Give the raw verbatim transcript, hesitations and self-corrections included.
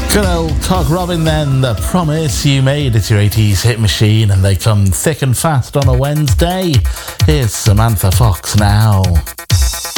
Good old Cock Robin then, The Promise You Made. It's your eighties hit machine and they come thick and fast on a Wednesday. Here's Samantha Fox now.